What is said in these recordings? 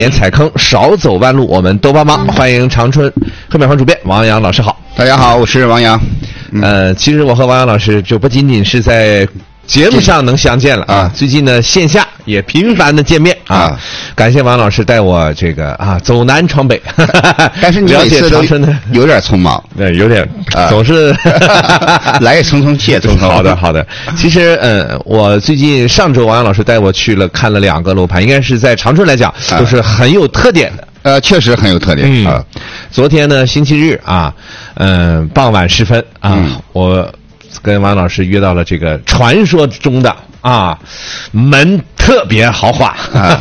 踩坑，少走弯路，我们都帮忙。欢迎长春黑板房主编王洋老师好。 大家好，我是王洋。 其实我和王洋老师就不仅仅是在节目上能相见了啊，最近呢线下也频繁的见面啊。感谢王老师带我这个走南闯北， 但是你每次都有点匆忙， 对，有点总是来也匆匆去也匆匆。 好的。其实我最近上周王洋老师带我去了看了2个楼盘，应该是在长春来讲都是很有特点的。 确实很有特点啊。 昨天呢，星期日傍晚时分我跟王老师约到了这个传说中的门特别豪华，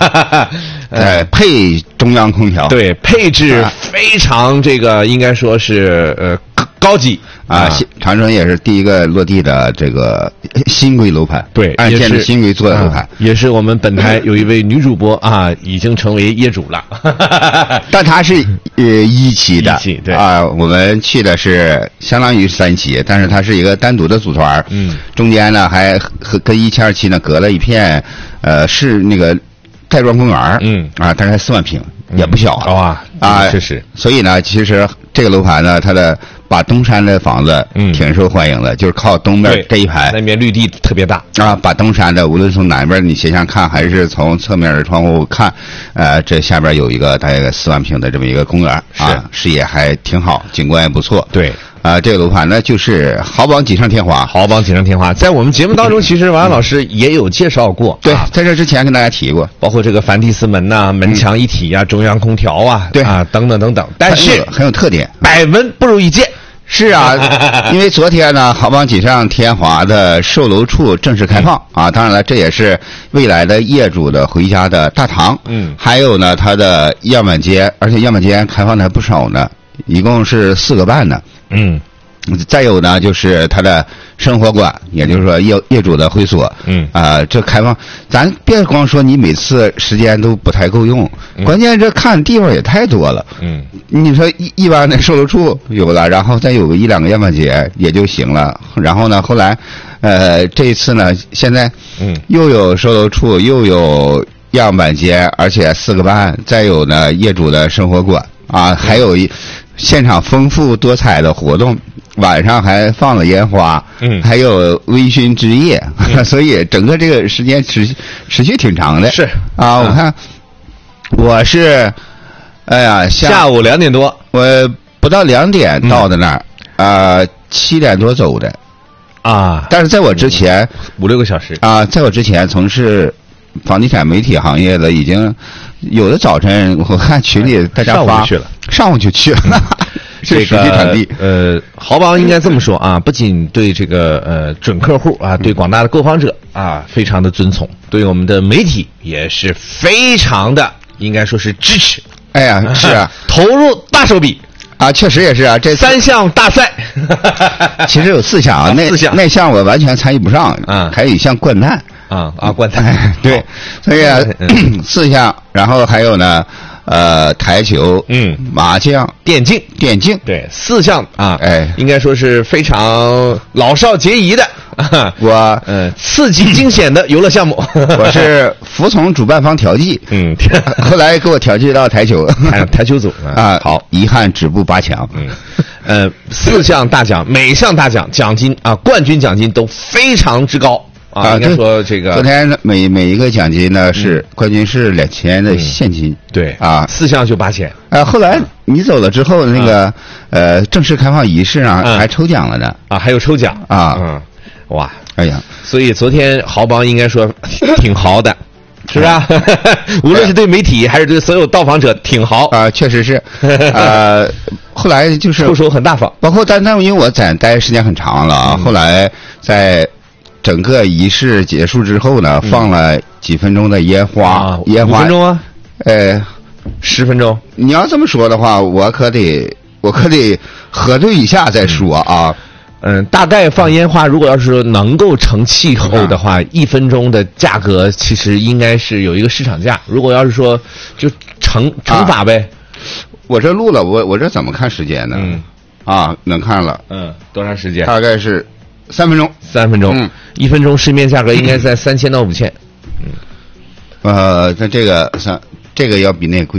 配中央空调， 对，配置非常这个应该说是高级长春也是第一个落地的这个新规楼盘， 对， 按建的新规做的楼盘， 也是我们本台有一位女主播已经成为业主了， 但她是一期的， 对我们去的是相当于3期，但是它是一个单独的组团，中间呢还跟1期2期呢隔了一片是那个带状公园，大概4万平，也不小确实。 所以呢，其实这个楼盘呢，它的把东山的房子挺受欢迎的，就是靠东边这一排， 那边绿地特别大把东山的无论从南边你斜向看，还是从侧面的窗户看，这下边有一个大概4万平的这么一个公园视野还挺好，景观也不错。 对。 这个楼盘呢，就是豪榜锦上添花。 在我们节目当中，其实王老师也有介绍过。 对，在这之前跟大家提过， 包括这个梵蒂斯门门墙一体中央空调对等等。但是很有特点， 百闻不如一见。 是因为昨天呢，豪榜锦上添花的售楼处正式开放当然了，这也是未来的业主的回家的大堂。还有呢，它的样板间，而且样板间开放的还不少呢，一共是4个半呢。再有呢，就是它的生活馆，也就是说业主的会所。这开放，咱别光说你每次时间都不太够用，关键这看地方也太多了。你说一般的售楼处有了，然后再有个1、2个样板间也就行了。然后呢，后来这一次呢，现在又有售楼处，又有样板间，而且4个半，再有呢业主的生活馆还有现场丰富多彩的活动，晚上还放了烟花，还有微醺之夜，所以整个这个时间持续挺长的。 是我看我是， 下午2点多， 我不到2点到的那儿，7点多走的，但是在我之前 5、6个小时在我之前从事房地产媒体行业的，已经有的早晨我看群里大家发上午就去了。 这个豪榜应该这么说不仅对这个准客户对广大的购房者非常的尊崇，对我们的媒体也是非常的应该说是支持。 是投入大手笔确实也是这 3项大赛， 其实有4项那项我完全参与不上还有一项掼蛋掼蛋对，所以4项，然后还有呢台球麻将电竞对4项应该说是非常老少皆宜的我刺激惊险的游乐项目。 我是服从主办方调剂后来给我调剂到台球组好，遗憾止步8强 4项大奖，每项大奖奖金冠军奖金都非常之高应该说这个昨天每一个奖金呢是冠军是2000的现金对4项就8000 后来你走了之后那个正式开放仪式还抽奖了呢还有抽奖哇所以昨天豪榜应该说挺豪的是吧无论是对媒体还是对所有到访者挺豪确实是后来就是出手很大方， 包括但因为我待时间很长了后来在整个仪式结束之后呢放了几分钟的烟花 5分钟10分钟， 你要这么说的话我可得核对一下再说大概放烟花如果要是说能够成气候的话1分钟的价格其实应该是有一个市场价，如果要是说就乘法呗我这录了我这怎么看时间呢能看了多长时间大概是3分钟 1分钟市面价格应该在3000到5000 在这个这个要比那个贵。